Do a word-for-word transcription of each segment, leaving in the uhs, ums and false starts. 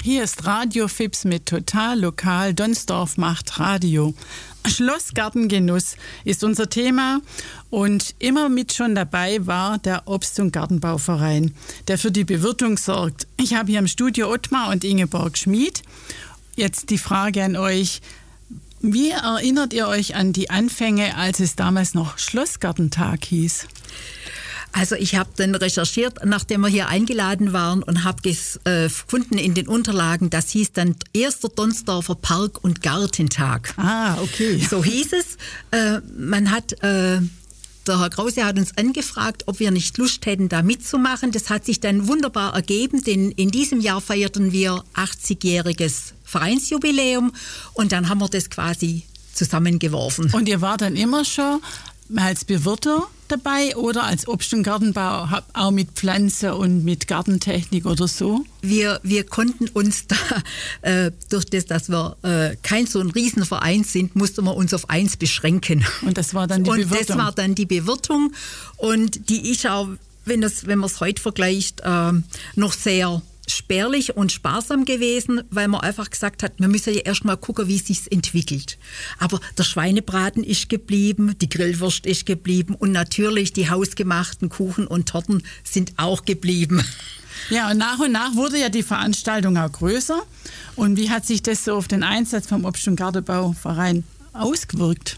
Hier ist Radio Fips mit Total Lokal. Donsdorf macht Radio. Schlossgartengenuss ist unser Thema und immer mit schon dabei war der Obst- und Gartenbauverein, der für die Bewirtung sorgt. Ich habe hier im Studio Ottmar und Ingeborg Schmid. Jetzt die Frage an euch: Wie erinnert ihr euch an die Anfänge, als es damals noch Schlossgartentag hieß? Also ich habe dann recherchiert, nachdem wir hier eingeladen waren, und habe äh, gefunden in den Unterlagen, das hieß dann erster Donsdorfer Park- und Gartentag. Ah, okay. So hieß es. Äh, man hat, äh, der Herr Krause hat uns angefragt, ob wir nicht Lust hätten, da mitzumachen. Das hat sich dann wunderbar ergeben, denn in diesem Jahr feierten wir achtzigjähriges Vereinsjubiläum und dann haben wir das quasi zusammengeworfen. Und ihr wart dann immer schon als Bewirter dabei oder als Obst- und Gartenbau, auch mit Pflanze und mit Gartentechnik oder so? Wir, wir konnten uns da, äh, durch das, dass wir äh, kein so ein Riesenverein sind, mussten wir uns auf eins beschränken. Und das war dann die und Bewirtung? Und das war dann die Bewirtung und die ist auch, wenn, das, wenn man es heute vergleicht, äh, noch sehr spärlich und sparsam gewesen, weil man einfach gesagt hat, wir müssen ja erst mal gucken, wie es sich entwickelt. Aber der Schweinebraten ist geblieben, die Grillwurst ist geblieben und natürlich die hausgemachten Kuchen und Torten sind auch geblieben. Ja, und nach und nach wurde ja die Veranstaltung auch größer. Und wie hat sich das so auf den Einsatz vom Obst- und Gartenbauverein ausgewirkt?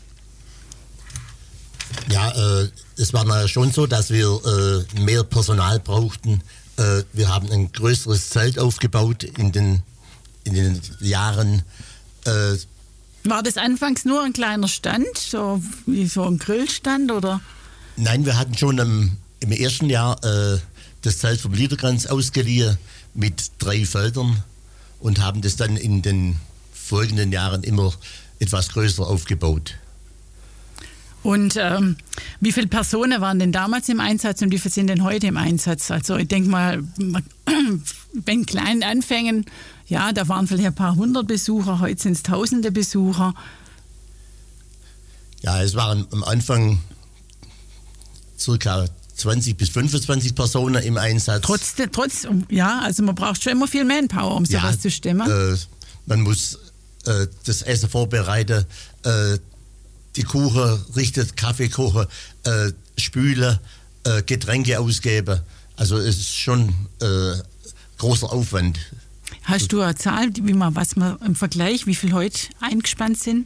Ja, äh, es war ja schon so, dass wir äh, mehr Personal brauchten. Wir haben ein größeres Zelt aufgebaut in den, in den Jahren. Äh War das anfangs nur ein kleiner Stand, so wie so ein Grillstand, oder? Nein, wir hatten schon im, im ersten Jahr äh, das Zelt vom Liederkranz ausgeliehen mit drei Feldern und haben das dann in den folgenden Jahren immer etwas größer aufgebaut. Und ähm, wie viele Personen waren denn damals im Einsatz und wie viele sind denn heute im Einsatz? Also ich denke mal, bei kleinen Anfängen, ja, da waren vielleicht ein paar hundert Besucher, heute sind es tausende Besucher. Ja, es waren am Anfang circa zwanzig bis fünfundzwanzig Personen im Einsatz. Trotz, trotz ja, also man braucht schon immer viel Manpower, um sowas ja, zu stemmen. Äh, man muss äh, das Essen vorbereiten, äh, die Kuchen richtet, Kaffee kochen, äh, spülen, äh, Getränke ausgeben. Also es ist schon äh, großer Aufwand. Hast du eine Zahl, wie man, was man im Vergleich, wie viel heute eingespannt sind?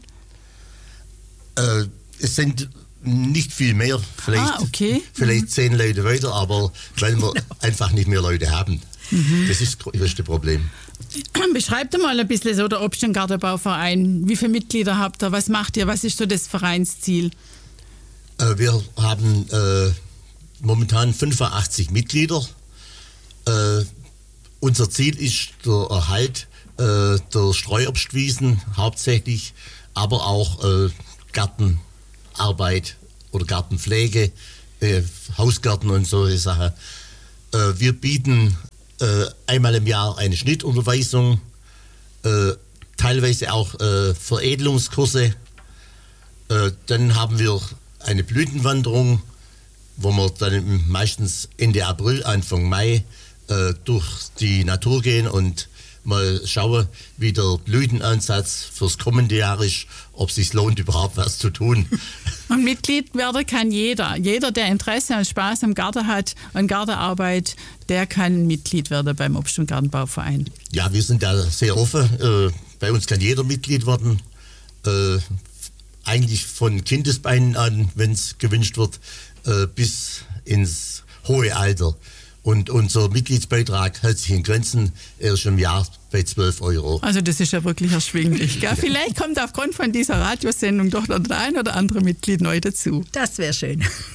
Äh, es sind nicht viel mehr, vielleicht, ah, okay. vielleicht mhm. zehn Leute weiter, aber weil wir einfach nicht mehr Leute haben. Mhm. Das ist das größte Problem. Beschreibt mal ein bisschen so der Obst- und Gartenbauverein. Wie viele Mitglieder habt ihr? Was macht ihr? Was ist so das Vereinsziel? Äh, wir haben äh, momentan fünfundachtzig Mitglieder. Äh, unser Ziel ist der Erhalt äh, der Streuobstwiesen hauptsächlich, aber auch äh, Gartenarbeit oder Gartenpflege, äh, Hausgärten und solche Sachen. Äh, wir bieten Äh, einmal im Jahr eine Schnittunterweisung, äh, teilweise auch äh, Veredelungskurse. Äh, dann haben wir eine Blütenwanderung, wo wir dann meistens Ende April, Anfang Mai äh, durch die Natur gehen und mal schauen, wie der Blütenansatz fürs kommende Jahr ist, ob es sich lohnt, überhaupt was zu tun. Und Mitglied werden kann jeder. Jeder, der Interesse und Spaß am Garten hat und Gartenarbeit, der kann Mitglied werden beim Obst- und Gartenbauverein. Ja, wir sind da sehr offen. Äh, bei uns kann jeder Mitglied werden. Äh, eigentlich von Kindesbeinen an, wenn es gewünscht wird, äh, bis ins hohe Alter. Und unser Mitgliedsbeitrag hält sich in Grenzen, er ist im Jahr bei zwölf Euro. Also das ist ja wirklich erschwinglich. Gell? Ja. Vielleicht kommt aufgrund von dieser Radiosendung doch noch der ein oder andere Mitglied neu dazu. Das wäre schön.